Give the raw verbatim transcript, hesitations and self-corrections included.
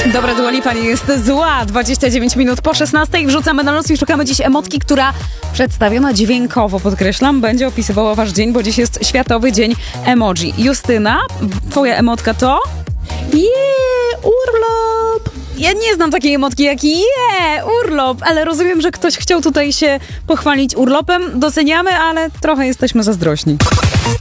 Dobra, Dua Lipa nie jest zła. dwadzieścia dziewięć minut po szesnastej wrzucamy na noc i szukamy dziś emotki, która przedstawiona dźwiękowo, podkreślam, będzie opisywała wasz dzień, bo dziś jest Światowy Dzień Emoji. Justyna, twoja emotka to? Yeah, urlop! Ja nie znam takiej emotki jak je, urlop, ale rozumiem, że ktoś chciał tutaj się pochwalić urlopem. Doceniamy, ale trochę jesteśmy zazdrośni.